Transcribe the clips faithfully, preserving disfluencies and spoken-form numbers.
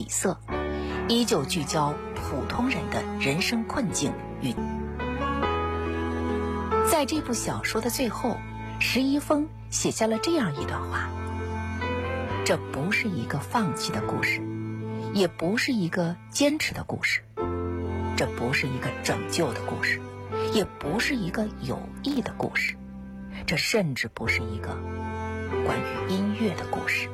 色，依旧聚焦普通人的人生困境与。在这部小说的最后，石一峰写下了这样一段话：这不是一个放弃的故事，也不是一个坚持的故事，这不是一个拯救的故事，也不是一个有益的故事，这甚至不是一个关于音乐的故事。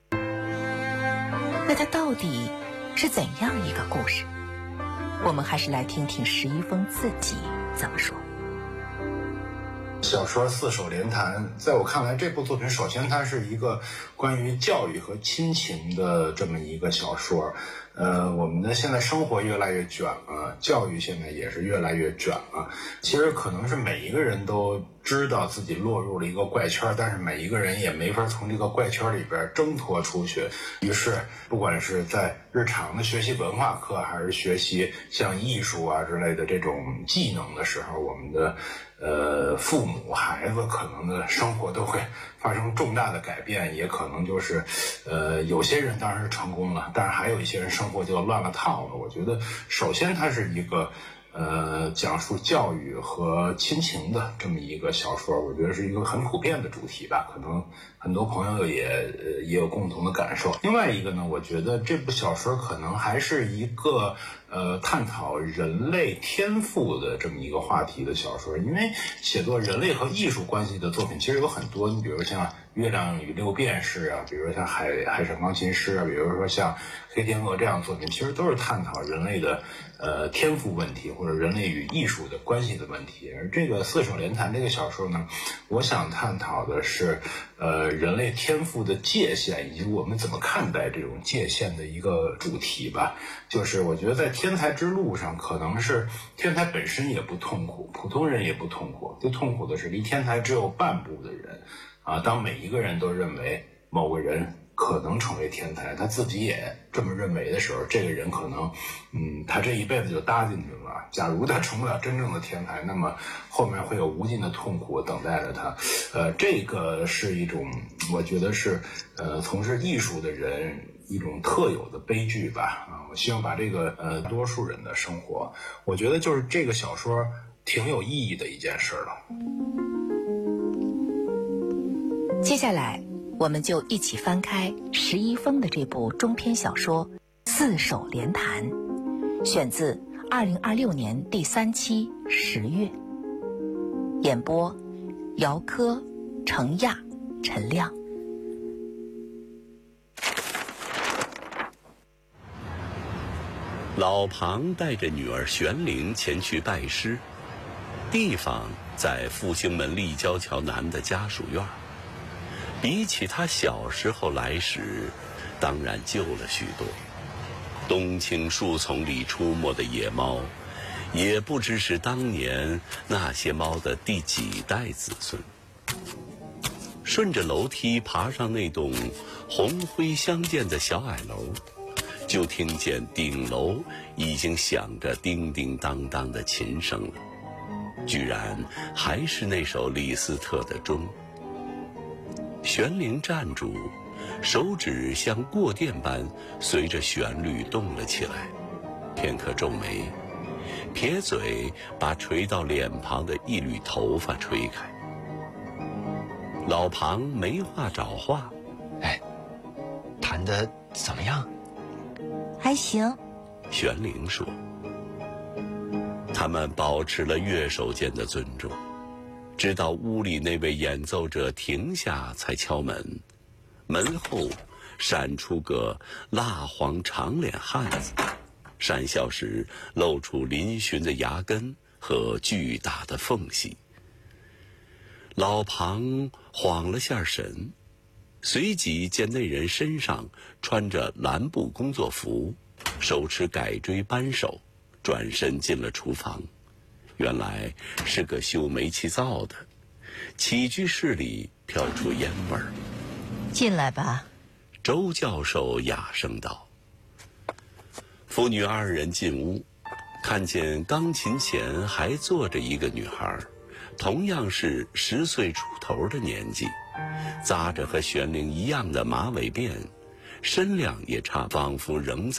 那它到底是怎样一个故事？我们还是来听听石一峰自己怎么说。 小说《四手联弹》在我看来，这部作品首先它是一个关于教育和亲情的这么一个小说。呃，我们的现在生活越来越卷了，教育现在也是越来越卷了。其实可能是每一个人都知道自己落入了一个怪圈，但是每一个人也没法从这个怪圈里边挣脱出去。于是不管是在日常的学习文化课，还是学习像艺术啊之类的这种技能的时候，我们的呃父母孩子可能的生活都会发生重大的改变，也可能就是呃有些人当然是成功了，但是还有一些人生活就乱了套了。我觉得首先它是一个呃，讲述教育和亲情的这么一个小说，我觉得是一个很普遍的主题吧，可能很多朋友也呃也有共同的感受。另外一个呢，我觉得这部小说可能还是一个呃探讨人类天赋的这么一个话题的小说，因为写作人类和艺术关系的作品其实有很多，你比如像《月亮与六便士》啊，比如像海海上钢琴师啊，比如说像《黑天鹅》这样的作品，其实都是探讨人类的呃天赋问题，或者人类与艺术的关系的问题。而这个《四手联弹》这个小说呢，我想探讨的是呃人类天赋的界限，以及我们怎么看待这种界限的一个主题吧。就是我觉得在天才之路上，可能是天才本身也不痛苦，普通人也不痛苦，最痛苦的是离天才只有半步的人啊。当每一个人都认为某个人可能成为天才，他自己也这么认为的时候，这个人可能嗯，他这一辈子就搭进去了。假如他成不了真正的天才，那么后面会有无尽的痛苦等待着他。呃，这个是一种我觉得是呃从事艺术的人一种特有的悲剧吧。啊，我希望把这个呃多数人的生活，我觉得就是这个小说挺有意义的一件事了。 接下来我们就一起翻开石一峰的这部中篇小说《四手联弹》，选自二零二六年第三期十月。演播：姚科、程亚、陈亮。 老庞带着女儿玄灵前去拜师，地方在复兴门立交桥南的家属院。比起他小时候来时，当然旧了许多。冬青树丛里出没的野猫，也不知是当年那些猫的第几代子孙。顺着楼梯爬上那栋红灰相间的小矮楼，就听见顶楼已经响着叮叮当当的琴声了，居然还是那首李斯特的钟。玄灵站住，手指像过电般随着旋律动了起来，片刻皱眉，撇嘴把垂到脸庞的一缕头发吹开。老庞没话找话：“ 哎，弹得怎么样？”“ 还行。” 玄灵说。他们保持了乐手间的尊重，直到屋里那位演奏者停下才敲门，门后闪出个蜡黄长脸汉子，讪笑时露出嶙峋的牙根和巨大的缝隙。老庞晃了下神，随即见那人身上穿着蓝布工作服，手持改锥扳手，转身进了厨房。原来是个修煤气灶的，起居室里飘出烟味儿。 “进来吧。” 周教授哑声道。父女二人进屋，看见钢琴前还坐着一个女孩，同样是十岁出头的年纪，扎着和玄灵一样的马尾辫，身量也差，仿佛仍在